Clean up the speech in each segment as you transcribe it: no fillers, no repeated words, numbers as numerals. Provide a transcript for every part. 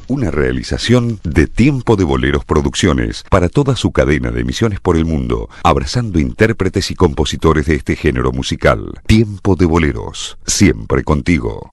Una realización de Tiempo de Boleros Producciones para toda su cadena de emisiones por el mundo, abrazando intérpretes y compositores de este género musical. Tiempo de Boleros, siempre contigo.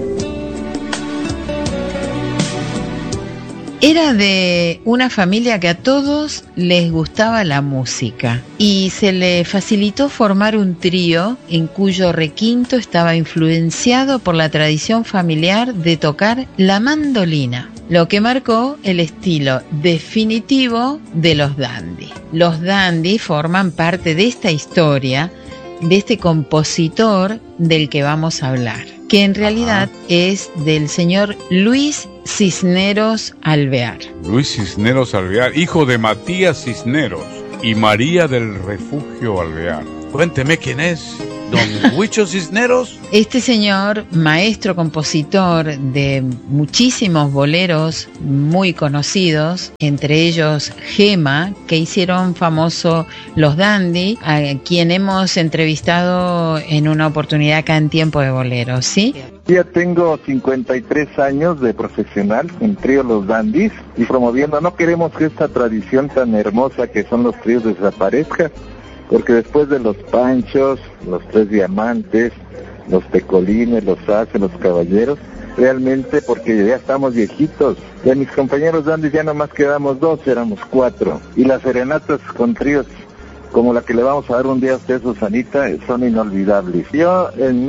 Era de una familia que a todos les gustaba la música y se le facilitó formar un trío en cuyo requinto estaba influenciado por la tradición familiar de tocar la mandolina, lo que marcó el estilo definitivo de los dandy. Los dandy forman parte de esta historia, de este compositor del que vamos a hablar, que en realidad es del señor Luis Cisneros Alvear. Luis Cisneros Alvear, hijo de Matías Cisneros y María del Refugio Alvear. Cuénteme quién es don Huicho Cisneros. Este señor, maestro compositor de muchísimos boleros muy conocidos, entre ellos Gema, que hicieron famoso los dandy, a quien hemos entrevistado en una oportunidad acá en Tiempo de Boleros, ¿sí? Ya tengo 53 años de profesional en trío Los Dandys y promoviendo. No queremos que esta tradición tan hermosa que son los tríos desaparezca, porque después de los Panchos, los Tres Diamantes, los Tecolines, los Haces, los Caballeros, realmente porque ya estamos viejitos. De mis compañeros Dandys ya nomás quedamos 2, éramos 4. Y las serenatas con tríos como la que le vamos a dar un día a usted, Susanita, son inolvidables. Yo en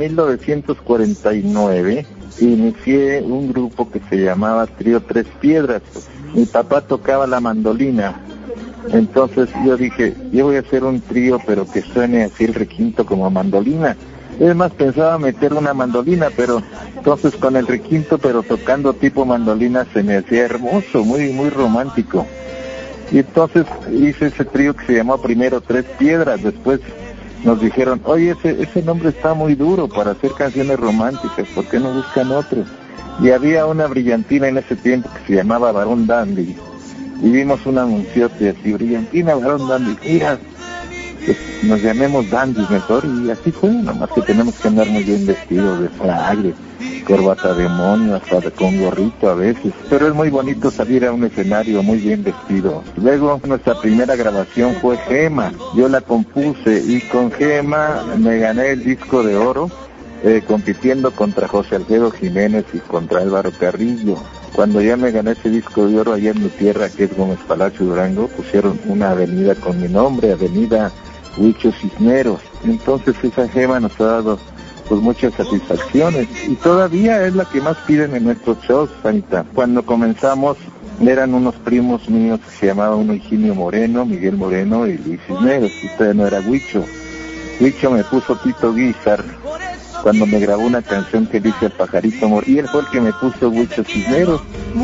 1949 inicié un grupo que se llamaba Trío Tres Piedras. Mi papá tocaba la mandolina, entonces yo dije, yo voy a hacer un trío pero que suene así el requinto como mandolina. Es más, pensaba meter una mandolina, pero entonces con el requinto pero tocando tipo mandolina se me hacía hermoso, muy romántico. Y entonces hice ese trío que se llamó primero Tres Piedras. Después nos dijeron, oye, ese nombre está muy duro para hacer canciones románticas, ¿por qué no buscan otro? Y había una brillantina en ese tiempo que se llamaba Barón Dandy, y vimos un anunciote así, brillantina Barón Dandy, mira, pues nos llamemos Dandy mejor, y así fue. Nomás que tenemos que andar muy bien vestidos de fraile, corbata de moño, hasta con gorrito a veces, pero es muy bonito salir a un escenario muy bien vestido. Luego nuestra primera grabación fue Gema, yo la compuse y con Gema me gané el disco de oro, compitiendo contra José Alfredo Jiménez y contra Álvaro Carrillo. Cuando ya me gané ese disco de oro allá en mi tierra, que es Gómez Palacio, Durango, pusieron una avenida con mi nombre, Avenida Huicho Cisneros. Entonces esa Gema nos ha dado pues muchas satisfacciones y todavía es la que más piden en nuestros shows, Anita. Cuando comenzamos eran unos primos míos que se llamaban uno Higinio Moreno, Miguel Moreno y Luis Cisneros, y todavía no era Huicho. Huicho me puso Tito Guizar cuando me grabó una canción que dice El Pajarito Mor, y él fue el que me puso Huicho Cisneros.